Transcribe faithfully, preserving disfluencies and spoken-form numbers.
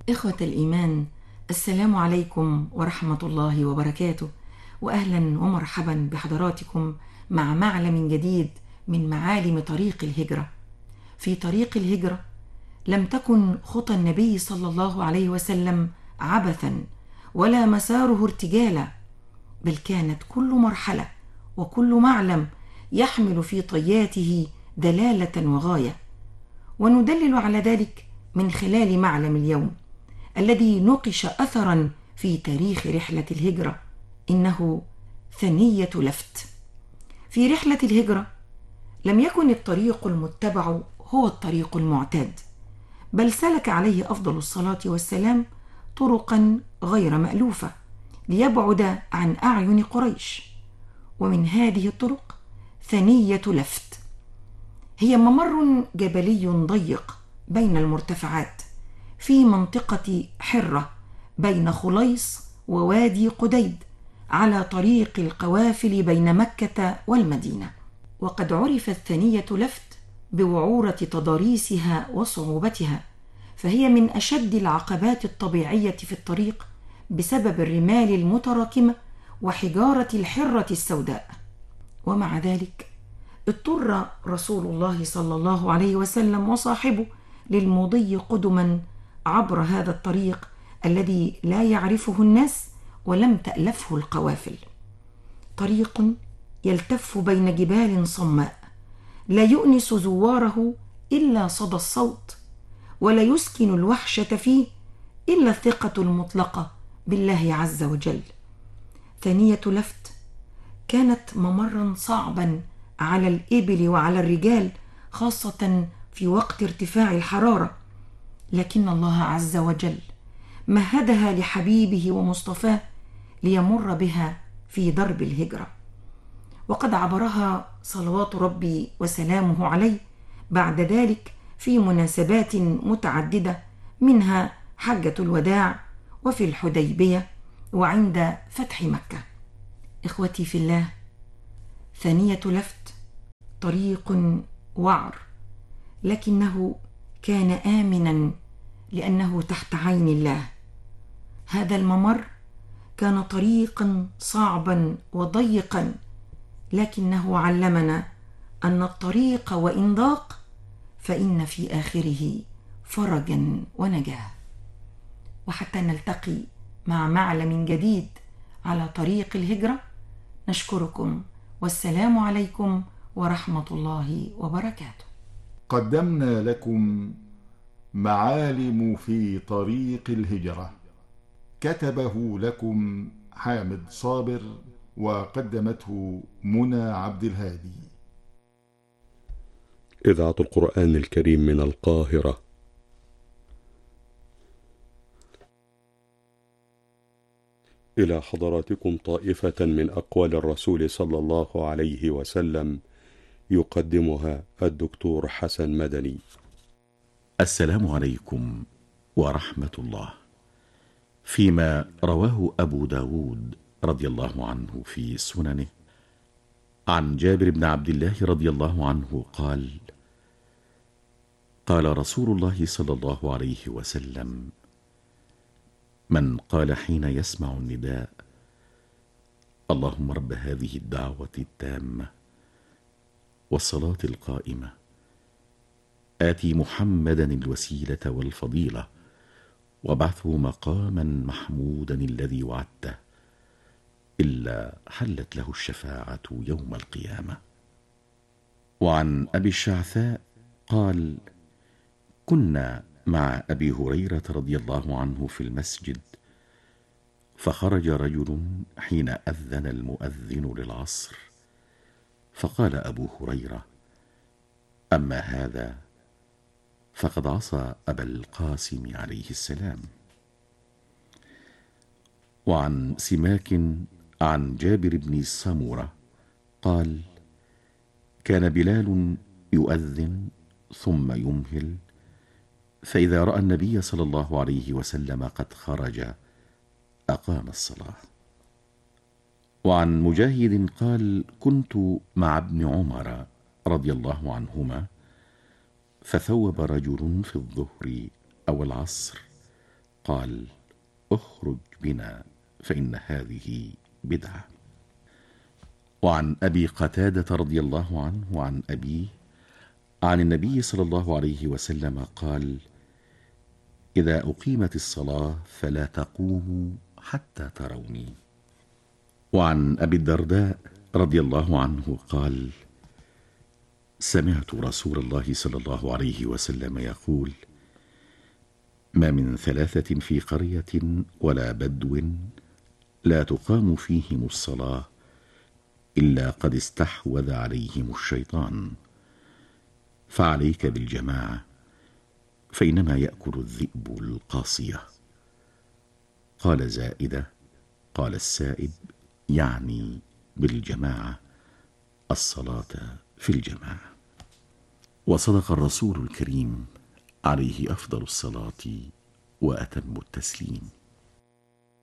إخوة الإيمان، السلام عليكم ورحمة الله وبركاته، وأهلا ومرحبا بحضراتكم مع معلم جديد من معالم طريق الهجرة. في طريق الهجرة لم تكن خطى النبي صلى الله عليه وسلم عبثا ولا مساره ارتجالا، بل كانت كل مرحلة وكل معلم يحمل في طياته دلالة وغاية، وندلل على ذلك من خلال معلم اليوم الذي نقش أثرا في تاريخ رحلة الهجرة، إنه ثنية لفت. في رحلة الهجرة لم يكن الطريق المتبع هو الطريق المعتاد، بل سلك عليه أفضل الصلاة والسلام طرقا غير مألوفة ليبعد عن أعين قريش. ومن هذه الطرق ثنية لفت، هي ممر جبلي ضيق بين المرتفعات في منطقة حرة بين خليص ووادي قديد على طريق القوافل بين مكة والمدينة. وقد عرفت ثنية لفت بوعورة تضاريسها وصعوبتها، فهي من أشد العقبات الطبيعية في الطريق بسبب الرمال المتراكمة وحجارة الحرة السوداء. ومع ذلك اضطر رسول الله صلى الله عليه وسلم وصاحبه للمضي قدما عبر هذا الطريق الذي لا يعرفه الناس ولم تألفه القوافل. طريق يلتف بين جبال صماء لا يؤنس زواره إلا صدى الصوت، ولا يسكن الوحشة فيه إلا الثقة المطلقة بالله عز وجل. ثانية لفت كانت ممرا صعبا على الإبل وعلى الرجال، خاصة في وقت ارتفاع الحرارة، لكن الله عز وجل مهدها لحبيبه ومصطفاه ليمر بها في درب الهجرة. وقد عبرها صلوات ربي وسلامه عليه بعد ذلك في مناسبات متعددة، منها حجة الوداع وفي الحديبية وعند فتح مكة. إخوتي في الله، ثانية لفت طريق وعر، لكنه كان آمنا لأنه تحت عين الله. هذا الممر كان طريقا صعبا وضيقا، لكنه علمنا أن الطريق وإن ضاق فإن في آخره فرجا ونجاة. وحتى نلتقي مع معلم جديد على طريق الهجرة، نشكركم والسلام عليكم ورحمة الله وبركاته. قدمنا لكم معالم في طريق الهجرة، كتبه لكم حامد صابر، وقدمته منى عبد الهادي. إذاعة القرآن الكريم من القاهرة. إلى حضراتكم طائفة من أقوال الرسول صلى الله عليه وسلم يقدمها الدكتور حسن مدني. السلام عليكم ورحمة الله. فيما رواه أبو داود رضي الله عنه في سننه عن جابر بن عبد الله رضي الله عنه قال: قال رسول الله صلى الله عليه وسلم: من قال حين يسمع النداء: اللهم رب هذه الدعوة التامة والصلاة القائمة آتي محمدا الوسيلة والفضيلة وابعثه مقاما محمودا الذي وعدته، إلا حلت له الشفاعة يوم القيامة. وعن أبي الشعثاء قال: كنا مع أبي هريرة رضي الله عنه في المسجد، فخرج رجل حين أذن المؤذن للعصر، فقال أبو هريرة: أما هذا فقد عصى أبا القاسم عليه السلام. وعن سماك عن جابر بن سمرة قال: كان بلال يؤذن ثم يمهل، فإذا رأى النبي صلى الله عليه وسلم قد خرج أقام الصلاة. وعن مجاهد قال: كنت مع ابن عمر رضي الله عنهما، فثوب رجل في الظهر أو العصر قال: اخرج بنا فإن هذه بدعة. وعن أبي قتادة رضي الله عنه وعن أبيه عن النبي صلى الله عليه وسلم قال: إذا أقيمت الصلاة فلا تقوموا حتى تروني. وعن أبي الدرداء رضي الله عنه قال: سمعت رسول الله صلى الله عليه وسلم يقول: ما من ثلاثة في قرية ولا بدو لا تقام فيهم الصلاة إلا قد استحوذ عليهم الشيطان، فعليك بالجماعة فإنما يأكل الذئب القاصية. قال زائدة: قال السائب يعني بالجماعة الصلاة في الجماعة. وصدق الرسول الكريم عليه أفضل الصلاة وأتم التسليم.